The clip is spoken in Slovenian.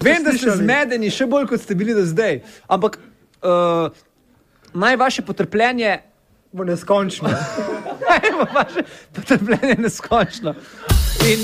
Vem, da ste zmedeni, še bolj kot ste bili do zdaj, ampak naj vaše potrpljenje bo neskončno. Naj bo vaše potrpljenje neskončno.